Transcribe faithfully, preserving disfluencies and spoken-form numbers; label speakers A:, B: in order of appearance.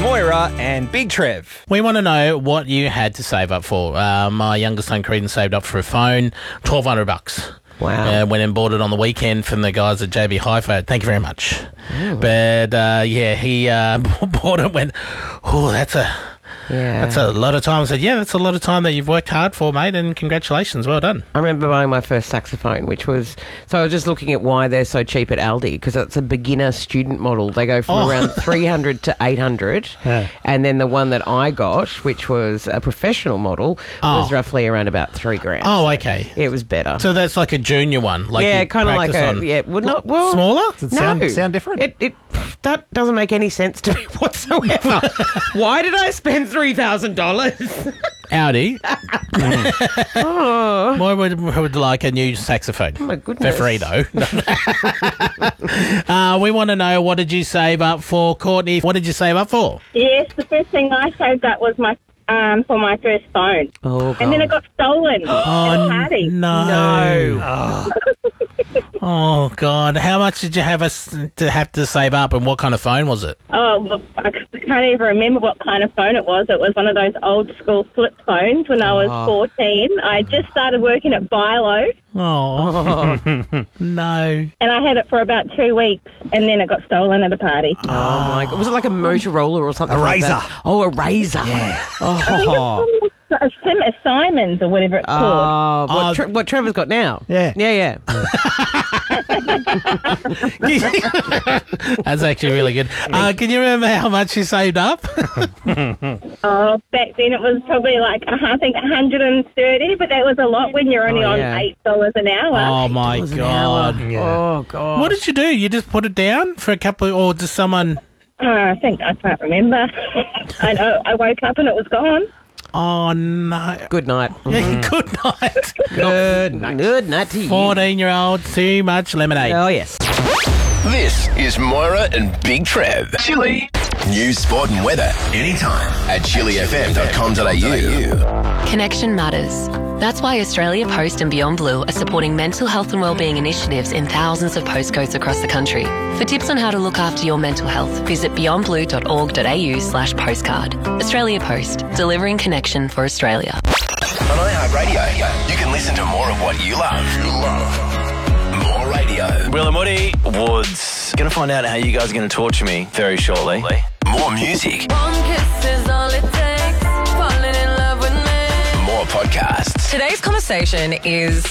A: Moira and Big Trev.
B: We want to know what you had to save up for. Uh, my youngest son, Creedon, saved up for a phone, twelve hundred bucks.
C: Wow.
B: Uh, went and bought it on the weekend from the guys at J B Hi-Fi. Thank you very much. Ooh. But, uh, yeah, he uh, bought it and went, oh, that's a...
C: Yeah.
B: That's a lot of time. I said, yeah, that's a lot of time that you've worked hard for, mate, and congratulations. Well done.
C: I remember buying my first saxophone, which was... So I was just looking at why they're so cheap at Aldi, because it's a beginner student model. They go from
B: Oh.
C: around three hundred to eight hundred.
B: Yeah.
C: And then the one that I got, which was a professional model,
B: Oh.
C: was roughly around about three grand.
B: Oh, okay.
C: It was better.
B: So that's like a junior one. Like
C: yeah,
B: you
C: kind of like
B: practice
C: a...
B: on
C: Yeah, well, not... Well,
B: smaller?
D: Does it
C: no.
D: sound, sound different?
C: It, it That doesn't make any sense to me whatsoever. Why did I spend three thousand dollars?
B: Audi.
C: Oh,
B: Why would, would like a new saxophone?
C: my goodness.
B: For free, though. uh, we want to know, what did you save up for, Courtney? What did you save up for?
E: Yes, the first thing I saved up was my um for my first phone,
C: Oh,
E: and then it got stolen at a party.
B: No.
C: No.
B: Oh, God. How much did you have us to have to save up, and what kind of phone was it?
E: Oh, look, I can't even remember what kind of phone it was. It was one of those old school flip phones when I was
C: Oh.
E: fourteen. I just started working at Bilo,
B: Oh, no.
E: and I had it for about two weeks, and then it got stolen at a party.
C: Oh, my God. Was it like a Motorola or something
D: A
C: like
D: Razor.
C: that? Oh, a Razor. Yeah. Oh.
E: A Sim- a Simons or whatever it's called.
C: Oh, what,
B: Oh.
C: Tre- what Trevor's got now?
D: Yeah.
C: Yeah, yeah.
B: That's actually really good. Uh, can you remember how much you saved up?
E: Oh, back then it was probably like, I think, one hundred thirty, but that was a lot when you're only
C: Oh,
E: on
C: yeah.
E: eight dollars an hour.
B: Oh, my
C: Dollars an
B: God.
C: hour.
D: Yeah.
C: Oh, God.
B: What did you do? You just put it down for a couple of, or just someone...
E: Oh, I think, I can't remember. I know, I woke up and it was gone.
B: Oh, no.
C: Good night.
B: Yeah, good night.
C: Good night. Good night to you.
B: fourteen-year-old, too much lemonade.
C: Oh, yes.
F: This is Moira and Big Trev. Chili. News, sport and weather. Anytime at chili f m dot com dot a u.
G: Connection matters. That's why Australia Post and Beyond Blue are supporting mental health and wellbeing initiatives in thousands of postcodes across the country. For tips on how to look after your mental health, visit beyond blue dot org dot a u slash postcard. Australia Post, delivering connection for Australia.
F: On iHeartRadio, you can listen to more of what you love. You love. More radio.
H: Will and Woody Woods. Going to find out how you guys are going to torture me very shortly.
F: More music.
I: One kiss is all it takes. Falling in love with me.
F: More podcasts.
I: Today's conversation is